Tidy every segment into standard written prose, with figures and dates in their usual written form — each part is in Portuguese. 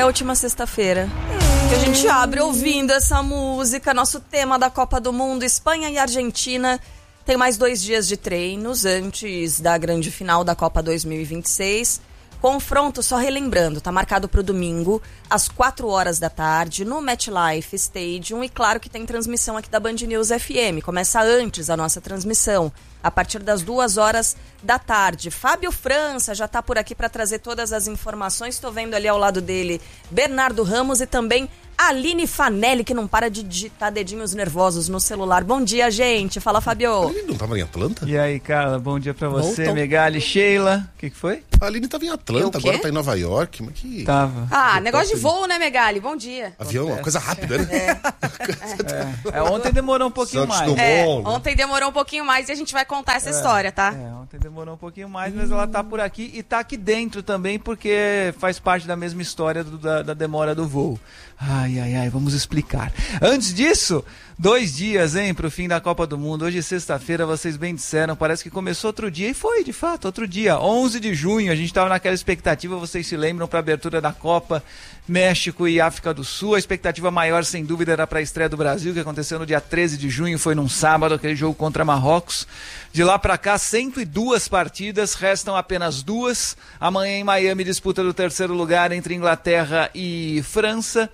a última sexta-feira que a gente abre ouvindo essa música, nosso tema da Copa do Mundo, Espanha e Argentina. Tem mais 2 dias de treinos antes da grande final da Copa 2026. Confronto, só relembrando, tá marcado para o domingo, às 4 da tarde, no MetLife Stadium. E claro que tem transmissão aqui da Band News FM. Começa antes a nossa transmissão, a partir das 2 da tarde. Fábio França já tá por aqui para trazer todas as informações. Estou vendo ali ao lado dele Bernardo Ramos e também Aline Fanelli, que não para de digitar dedinhos nervosos no celular. Bom dia, gente. Fala, Fábio. A Aline não tava em Atlanta? E aí, Carla, bom dia pra você, Megali, Sheila. O que foi? A Aline tava em Atlanta, agora tá em Nova York. Mas que... Tava. Ah, negócio de voo, né, Megali? Bom dia. Avião, uma coisa rápida, né? Ontem demorou um pouquinho mais. Ontem demorou um pouquinho mais e a gente vai contar essa história, tá? Ontem demorou um pouquinho mais, mas ela tá por aqui e tá aqui dentro também, porque faz parte da mesma história da demora do voo. Ai, vamos explicar. Antes disso, 2 dias, pro fim da Copa do Mundo. Hoje, sexta-feira, vocês bem disseram, parece que começou outro dia, e foi, de fato, outro dia. 11 de junho, a gente estava naquela expectativa, vocês se lembram, para a abertura da Copa, México e África do Sul. A expectativa maior, sem dúvida, era para a estreia do Brasil, que aconteceu no dia 13 de junho, foi num sábado, aquele jogo contra Marrocos. De lá para cá, 102 partidas, restam apenas 2. Amanhã em Miami, disputa do 3º lugar entre Inglaterra e França.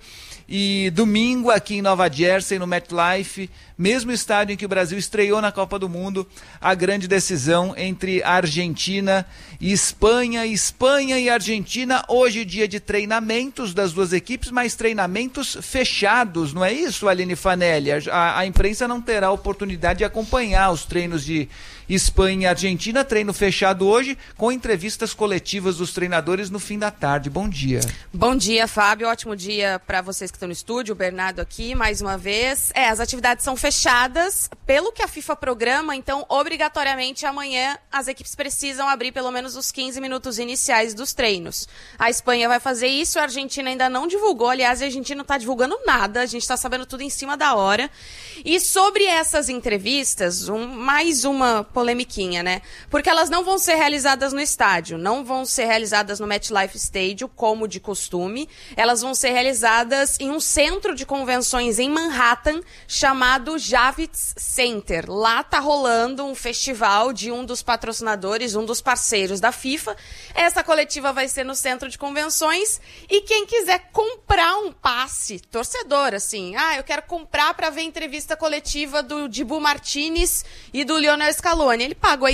E domingo aqui em Nova Jersey, no MetLife, mesmo estádio em que o Brasil estreou na Copa do Mundo, a grande decisão entre Argentina e Espanha. Espanha e Argentina, hoje dia de treinamentos das duas equipes, mas treinamentos fechados, não é isso, Aline Fanelli? A imprensa não terá oportunidade de acompanhar os treinos de Espanha e Argentina, treino fechado hoje, com entrevistas coletivas dos treinadores no fim da tarde. Bom dia. Bom dia, Fábio. Ótimo dia para vocês que estão no estúdio. O Bernardo aqui, mais uma vez. As atividades são fechadas pelo que a FIFA programa, então, obrigatoriamente, amanhã as equipes precisam abrir pelo menos os 15 minutos iniciais dos treinos. A Espanha vai fazer isso, a Argentina ainda não divulgou. Aliás, a Argentina não está divulgando nada, a gente está sabendo tudo em cima da hora. E sobre essas entrevistas, mais uma polemiquinha, né? Porque elas não vão ser realizadas no estádio, não vão ser realizadas no MetLife Stadium, como de costume. Elas vão ser realizadas em um centro de convenções em Manhattan, chamado Javits Center. Lá tá rolando um festival de um dos patrocinadores, um dos parceiros da FIFA. Essa coletiva vai ser no centro de convenções e quem quiser comprar um passe, torcedor, assim, eu quero comprar para ver a entrevista coletiva do Dibu Martínez e do Lionel Scaloni. Ele paga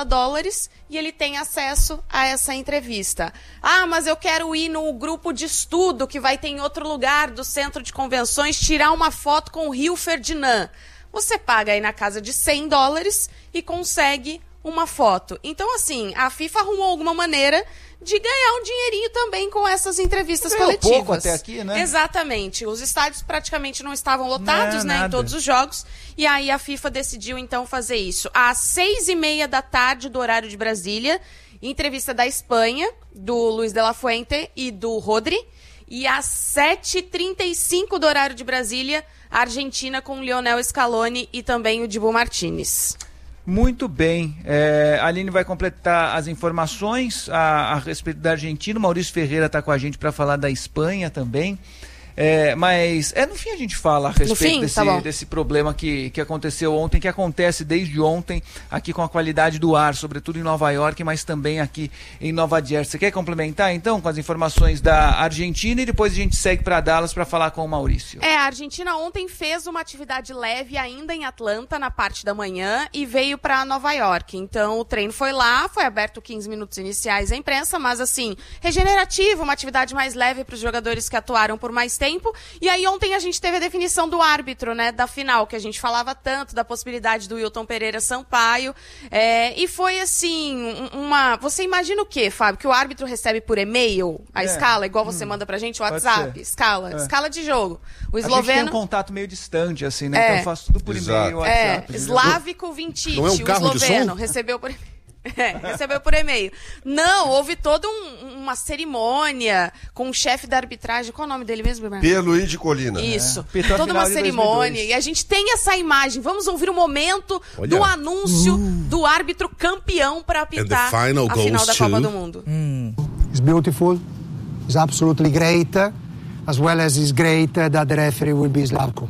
$80 e ele tem acesso a essa entrevista. Mas eu quero ir no grupo de estudo que vai ter em outro lugar do centro de convenções, tirar uma foto com o Rio Ferdinand. Você paga aí na casa de $100 e consegue uma foto. Então, assim, a FIFA arrumou alguma maneira de ganhar um dinheirinho também com essas entrevistas coletivas. Pouco até aqui, né? Exatamente. Os estádios praticamente não estavam lotados, né, em todos os jogos. E aí a FIFA decidiu, então, fazer isso. Às 6:30 da tarde, do horário de Brasília, entrevista da Espanha, do Luis de la Fuente e do Rodri. E às 7h35 do horário de Brasília, a Argentina com o Lionel Scaloni e também o Dibu Martínez. Muito bem, a Aline vai completar as informações a respeito da Argentina. O Maurício Ferreira está com a gente para falar da Espanha também. Mas no fim a gente fala a respeito desse problema que aconteceu ontem, que acontece desde ontem aqui com a qualidade do ar, sobretudo em Nova York, mas também aqui em Nova Jersey. Você quer complementar então com as informações da Argentina e depois a gente segue para Dallas para falar com o Maurício? A Argentina ontem fez uma atividade leve ainda em Atlanta na parte da manhã e veio para Nova York. Então o treino foi lá, foi aberto 15 minutos iniciais à imprensa, mas assim, regenerativo, uma atividade mais leve para os jogadores que atuaram por mais tempo. E aí ontem a gente teve a definição do árbitro, né, da final, que a gente falava tanto da possibilidade do Wilton Pereira Sampaio, e foi assim, você imagina o quê, Fábio? Que o árbitro recebe por e-mail a escala, igual você manda pra gente, o WhatsApp, escala de jogo. O esloveno... A gente tem um contato meio distante, assim, né, então eu faço tudo por e-mail, WhatsApp. Slavko Vintic, não é um carro o esloveno, de som? recebeu por e-mail. Recebeu por e-mail. Não, houve toda uma cerimônia com o chefe da arbitragem. Qual é o nome dele mesmo, Bernardo? Pierluigi Colina. Isso. Toda uma cerimônia. E a gente tem essa imagem. Vamos ouvir o momento do anúncio do árbitro campeão para apitar a final da Copa do Mundo. It's beautiful. It's absolutely great. as well as it's great that the referee will be Slavko.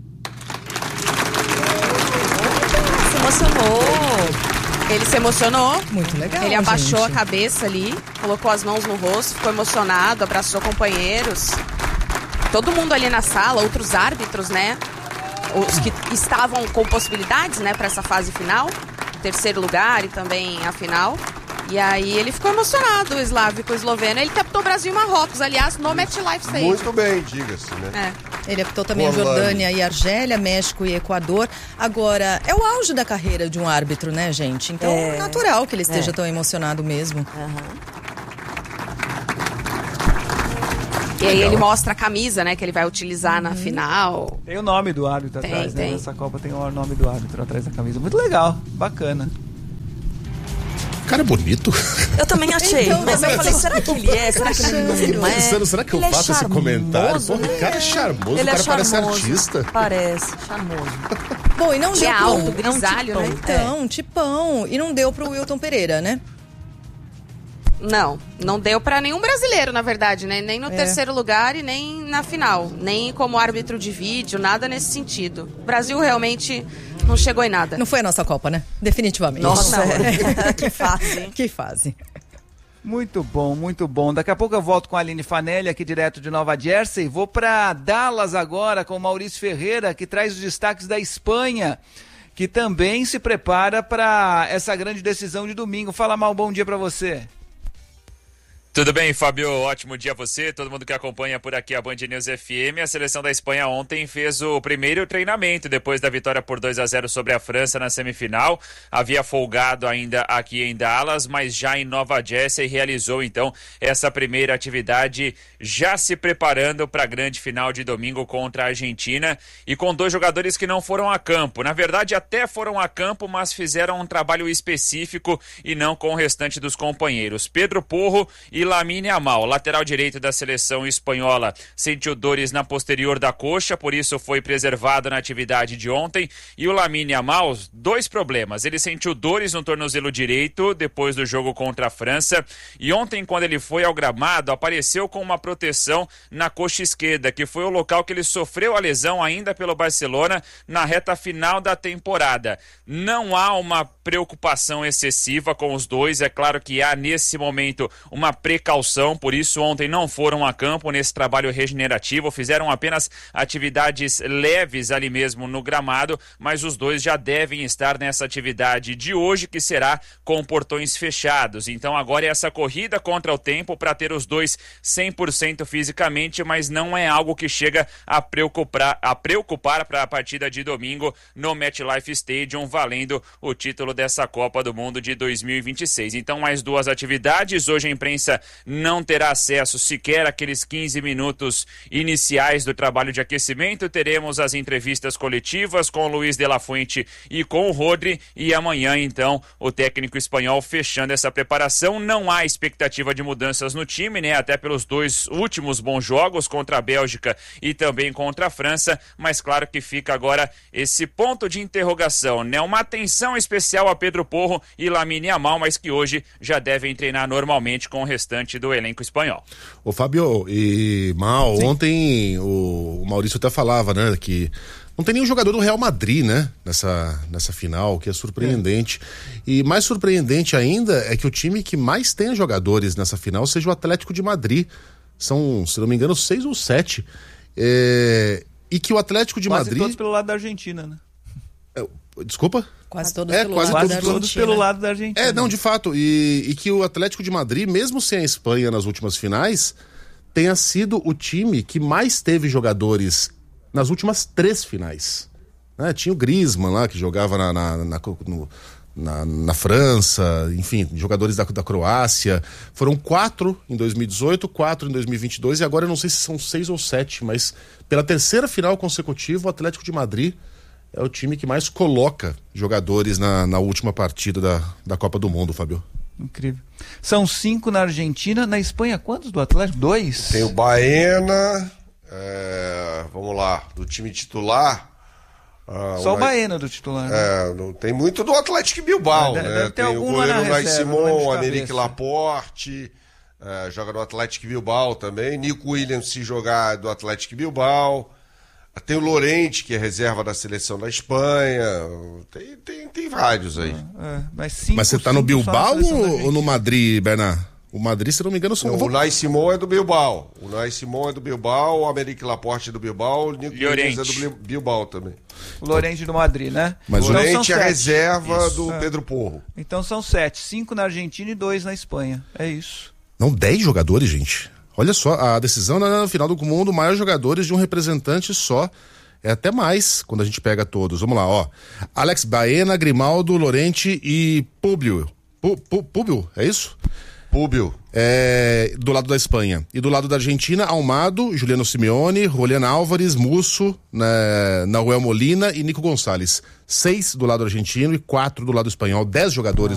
Se emocionou. Ele se emocionou. Muito legal, Ele abaixou gente. a cabeça ali, colocou as mãos no rosto, ficou emocionado, abraçou companheiros. Todo mundo ali na sala, outros árbitros, né? Os que estavam com possibilidades, né, para essa fase final, terceiro lugar e também a final. E aí ele ficou emocionado, o eslávico, o esloveno. Ele captou Brasil e Marrocos, aliás, no MetLife Stadium. Muito bem, diga-se, né? Ele apitou também a Holanda. Jordânia e Argélia, México e Equador. Agora, é o auge da carreira de um árbitro, né, gente? Então é natural que ele esteja tão emocionado mesmo. E aí ele mostra a camisa, né, que ele vai utilizar na final. Tem o nome do árbitro atrás, né? Nessa Copa tem o nome do árbitro atrás da camisa. Muito legal, bacana. Cara, é bonito. Eu também achei, Então, mas eu também falei, será que ele é? Será que ele não Fiquei é? pensando, será que eu Ele faço esse comentário? Pô, o cara é charmoso, Ele o cara parece charmoso. artista. Parece, charmoso. Bom, e não Que deu é pro... alto, grisalho, né? Então, tipão. E não deu pro Wilton Pereira, né? Não deu pra nenhum brasileiro, na verdade, né? Nem no terceiro lugar e nem na final. Nem como árbitro de vídeo, nada nesse sentido. O Brasil realmente não chegou em nada. Não foi a nossa Copa, né? Definitivamente. Nossa, Não. que fase, hein? Que fase. Muito bom, muito bom. Daqui a pouco eu volto com a Aline Fanelli aqui direto de Nova Jersey. Vou para Dallas agora com o Maurício Ferreira, que traz os destaques da Espanha, que também se prepara para essa grande decisão de domingo. Fala, Mal, bom dia para você. Tudo bem, Fábio? Ótimo dia a você, todo mundo que acompanha por aqui a Band News FM. A seleção da Espanha ontem fez o primeiro treinamento depois da vitória por 2-0 sobre a França na semifinal. Havia folgado ainda aqui em Dallas, mas já em Nova Jersey realizou então essa primeira atividade, já se preparando para a grande final de domingo contra a Argentina e com dois jogadores que não foram a campo. Na verdade, até foram a campo, mas fizeram um trabalho específico e não com o restante dos companheiros. Pedro Porro e Lamine Yamal, lateral direito da seleção espanhola, sentiu dores na posterior da coxa, por isso foi preservado na atividade de ontem. E o Lamine Yamal, dois problemas. Ele sentiu dores no tornozelo direito depois do jogo contra a França. E ontem, quando ele foi ao gramado, apareceu com uma proteção na coxa esquerda, que foi o local que ele sofreu a lesão ainda pelo Barcelona na reta final da temporada. Não há uma preocupação excessiva com os dois. É claro que há nesse momento uma precaução, por isso ontem não foram a campo nesse trabalho regenerativo, fizeram apenas atividades leves ali mesmo no gramado, mas os dois já devem estar nessa atividade de hoje, que será com portões fechados. Então agora é essa corrida contra o tempo para ter os dois 100% fisicamente, mas não é algo que chega a preocupar para a partida de domingo no MetLife Stadium, valendo o título dessa Copa do Mundo de 2026. Então mais duas atividades, hoje a imprensa não terá acesso sequer àqueles 15 minutos iniciais do trabalho de aquecimento. Teremos as entrevistas coletivas com o Luiz de la Fuente e com o Rodri, e amanhã então o técnico espanhol fechando essa preparação. Não há expectativa de mudanças no time, né? Até pelos dois últimos bons jogos contra a Bélgica e também contra a França, mas claro que fica agora esse ponto de interrogação, né? Uma atenção especial a Pedro Porro e Lamine Yamal, mas que hoje já devem treinar normalmente com o restante do elenco espanhol. Ô Fábio e Mal, sim, ontem o Maurício até falava, né, que não tem nenhum jogador do Real Madrid, né, nessa final, que é surpreendente. E mais surpreendente ainda é que o time que mais tem jogadores nessa final seja o Atlético de Madrid. São, se não me engano, 6 ou 7. E que o Atlético de Madrid... Quase todos pelo lado da Argentina, né? Desculpa? Quase todos pelo lado da Argentina. Não, de fato. E que o Atlético de Madrid, mesmo sem a Espanha nas últimas finais, tenha sido o time que mais teve jogadores nas últimas 3 finais. Né? Tinha o Griezmann lá, que jogava na França, enfim, jogadores da Croácia. Foram 4 em 2018, 4 em 2022, e agora eu não sei se são 6 ou 7, mas pela terceira final consecutiva, o Atlético de Madrid é o time que mais coloca jogadores na última partida da Copa do Mundo, Fábio. Incrível. São 5 na Argentina. Na Espanha, quantos do Atlético? 2? Tem o Baena, vamos lá, do time titular. Só o Baena do titular. Né? Não tem muito do Atlético Bilbao, né? Deve ter tem o algum lá na goleiro Nai reserva, Simon, o Amérique Laporte, joga no Athletic Bilbao também. Nico Williams, se jogar do Athletic Bilbao. Tem o Llorente, que é reserva da seleção da Espanha. Tem vários aí. Mas você tá no Bilbao ou no Madrid, Bernard? O Madrid, se não me engano, só... O Unai Simon é do Bilbao. O Amérique Laporte é do Bilbao. O Nico Williams é do Bilbao também. O Llorente do Madrid, né? Mas o Llorente é a reserva do Pedro Porro. Então são 7. 5 na Argentina e 2 na Espanha. É isso. Não, 10 jogadores, gente. Olha só, a decisão na final do mundo, maiores jogadores de um representante só. É até mais quando a gente pega todos. Vamos lá, ó. Alex Baena, Grimaldo, Llorente e Públio. Públio, é isso? Públio. Do lado da Espanha. E do lado da Argentina, Almado, Juliano Simeone, Julián Álvares, Musso, Nahuel Molina e Nico Gonçalves. 6 do lado argentino e 4 do lado espanhol. 10 jogadores